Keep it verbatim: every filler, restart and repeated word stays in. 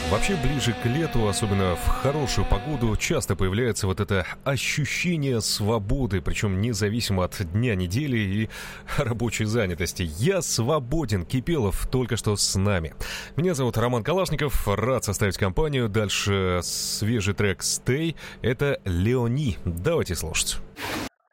Вообще, ближе к лету, особенно в хорошую погоду, часто появляется вот это ощущение свободы, причем независимо от дня недели и рабочей занятости. «Я свободен», Кипелов только что с нами. Меня зовут Роман Калашников, рад составить компанию. Дальше свежий трек «Stay». Это Леони. Давайте слушать.